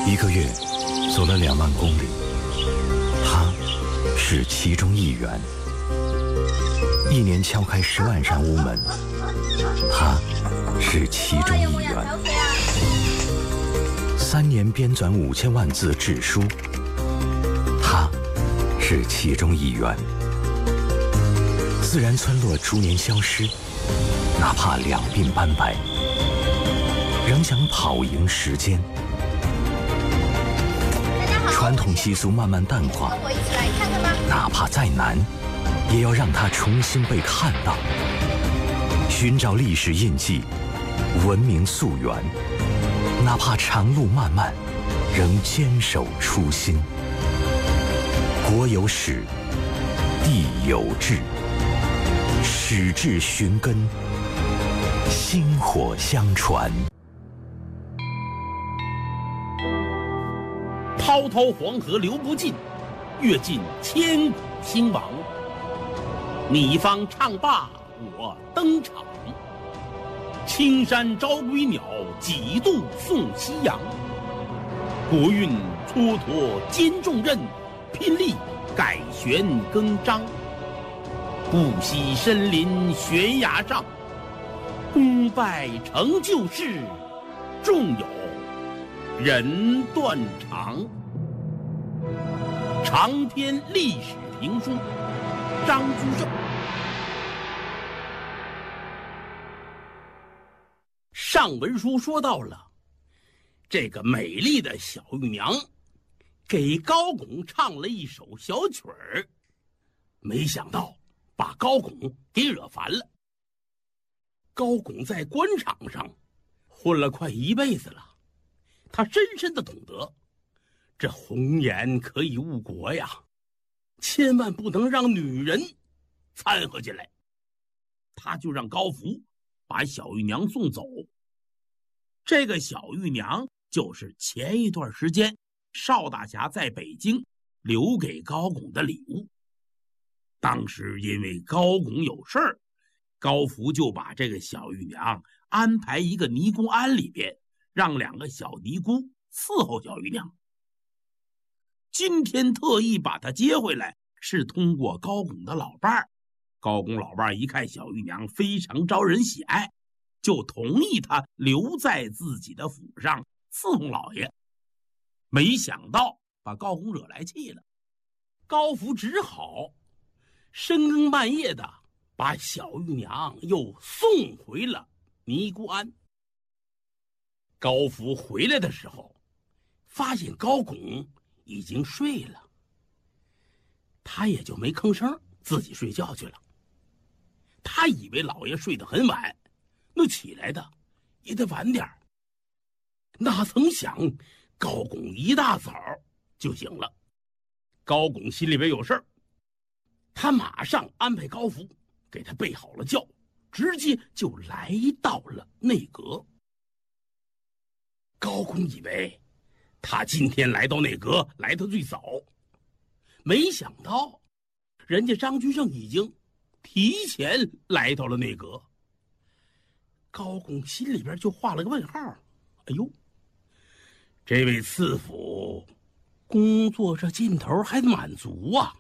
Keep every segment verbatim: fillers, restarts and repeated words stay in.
一个月走了两万公里，他是其中一员；一年敲开十万扇屋门，他是其中一员；三年编纂五千万字志书，他是其中一员。自然村落逐年消失，哪怕两鬓斑白，仍想跑赢时间。传统习俗慢慢淡化，哪怕再难，也要让它重新被看到。寻找历史印记，文明溯源，哪怕长路漫漫，仍坚守初心。国有史，地有志，史志寻根，薪火相传。 滔滔黄河流不尽，阅尽千古兴亡。你方唱罢我登场，青山招归鸟，几度送夕阳。国运蹉跎兼重任，拼力改弦更张。不惜身临悬崖上，功败成就事，纵有人断肠。长篇历史评书，张居正。上文书说到了，这个美丽的小玉娘给高拱唱了一首小曲儿，没想到把高拱给惹烦了。高拱在官场上混了快一辈子了，他深深的懂得，这红颜可以误国呀，千万不能让女人掺和进来。他就让高福把小玉娘送走。这个小玉娘就是前一段时间邵大侠在北京留给高拱的礼物。当时因为高拱有事儿，高福就把这个小玉娘安排一个尼姑庵里边，让两个小尼姑伺候小玉娘。今天特意把她接回来，是通过高拱的老伴儿。高拱老伴儿一看小玉娘非常招人喜爱，就同意她留在自己的府上伺候老爷。没想到把高拱惹来气了，高福只好深更半夜的把小玉娘又送回了尼姑庵。高福回来的时候，发现高拱已经睡了，他也就没吭声，自己睡觉去了。他以为老爷睡得很晚，那起来的也得晚点儿。哪曾想高拱一大早就醒了。高拱心里边有事儿，他马上安排高福给他备好了轿，直接就来到了内阁。高拱以为他今天来到内阁来得最早，没想到人家张居正已经提前来到了内阁。高拱心里边就画了个问号，哎呦，这位赐府工作这劲头还满足啊。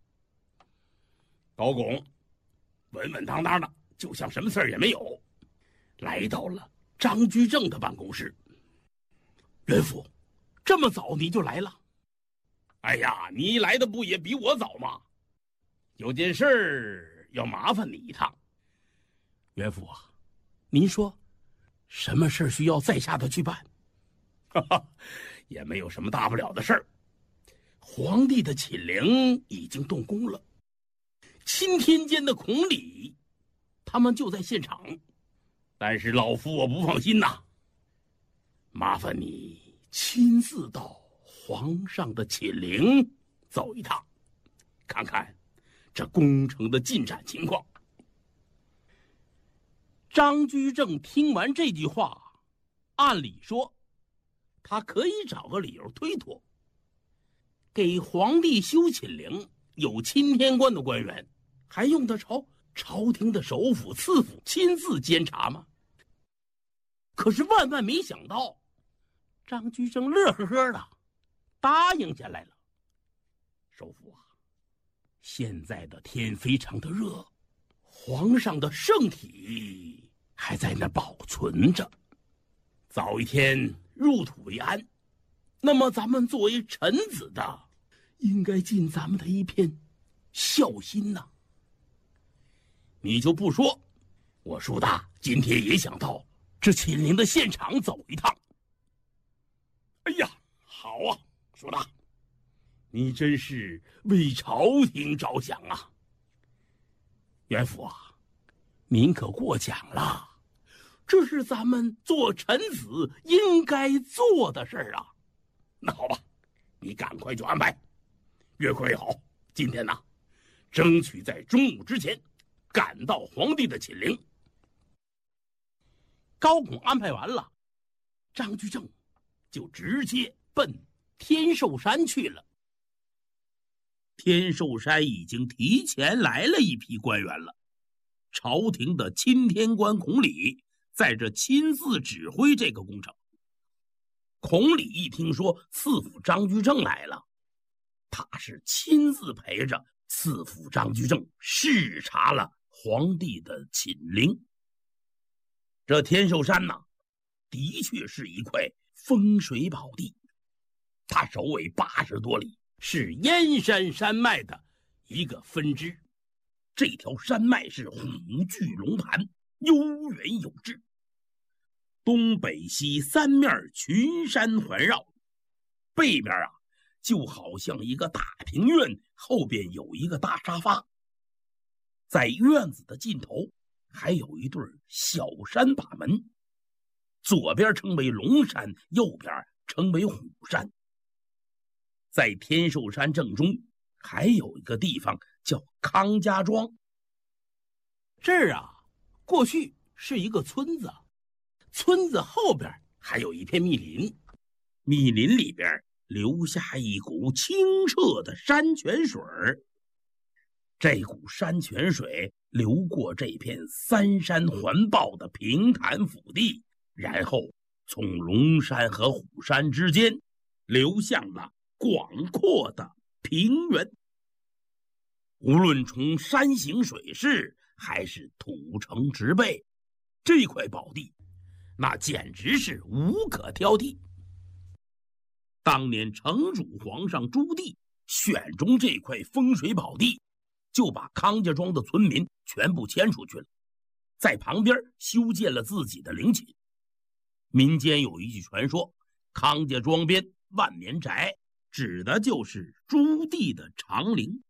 高拱稳稳当当的，就像什么事儿也没有，来到了张居正的办公室。元辅，这么早你就来了？哎呀，你来的不也比我早吗？有件事儿要麻烦你一趟。元辅啊，您说什么事需要在下的去办？哈哈，也没有什么大不了的事儿。皇帝的寝陵已经动工了，钦天监的孔鲤他们就在现场，但是老夫我不放心呐。麻烦你亲自到皇上的寝陵走一趟，看看这工程的进展情况。张居正听完这句话，按理说他可以找个理由推脱。给皇帝修寝陵有钦天监的官员，还用得着朝廷的首辅次辅亲自监察吗？可是万万没想到， 张居正乐呵呵的答应下来了。首府啊，现在的天非常的热，皇上的圣体还在那保存着，早一天入土为安。那么咱们作为臣子的，应该尽咱们的一片孝心呐。你就不说，我舒大今天也想到这秦陵的现场走一趟。哎呀，好啊，舒大，你真是为朝廷着想啊。元辅啊，您可过奖了，这是咱们做臣子应该做的事儿啊。那好吧，你赶快就安排。岳魁好，今天呢，争取在中午之前赶到皇帝的寝陵。高拱安排完了，张居正就直接奔天寿山去了。天寿山已经提前来了一批官员了，朝廷的钦天官孔鲤在这亲自指挥这个工程。孔鲤一听说赐府张居正来了，他是亲自陪着赐府张居正视察了皇帝的寝陵。这天寿山呢，的确是一块风水宝地，它首尾八十多里，是燕山山脉的一个分支。这条山脉是虎踞龙盘，悠远有致，东北西三面群山环绕，背面啊就好像一个大平院，后边有一个大沙发。在院子的尽头还有一对小山把门，左边称为龙山，右边称为虎山。在天寿山正中还有一个地方叫康家庄，这儿啊过去是一个村子，村子后边还有一片密林，密林里边流下一股清澈的山泉水，这股山泉水流过这片三山环抱的平坦腹地，然后从龙山和虎山之间流向了广阔的平原。无论从山形水势还是土城植被，这块宝地那简直是无可挑剔。当年城主皇上朱棣选中这块风水宝地，就把康家庄的村民全部迁出去了，在旁边修建了自己的陵寝。民间有一句传说，康家庄边万年宅指的就是朱棣的长陵。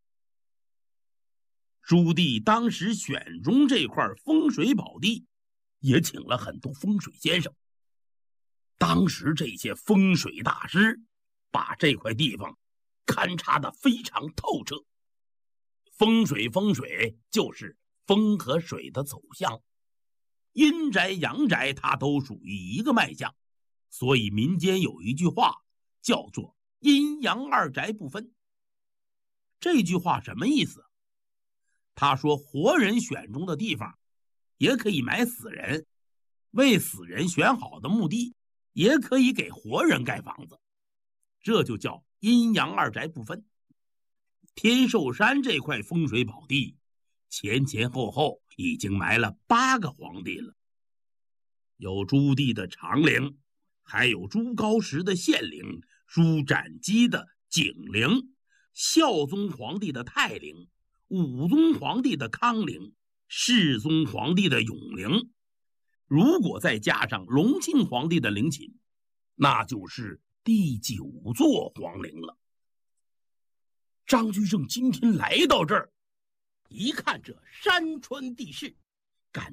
朱棣当时选中这块风水宝地，也请了很多风水先生。当时这些风水大师把这块地方勘察得非常透彻。风水风水就是风和水的走向，阴宅阳宅它都属于一个脉象，所以民间有一句话叫做阴阳二宅不分。这句话什么意思？他说活人选中的地方也可以埋死人，为死人选好的墓地也可以给活人盖房子，这就叫阴阳二宅不分。天寿山这块风水宝地前前后后已经埋了八个皇帝了，有朱棣的长陵，还有朱高煦的献陵，朱瞻基的景陵，孝宗皇帝的泰陵，武宗皇帝的康陵，世宗皇帝的永陵。如果再加上隆庆皇帝的陵寝，那就是第九座皇陵了。张居正今天来到这儿，一看这山川地势，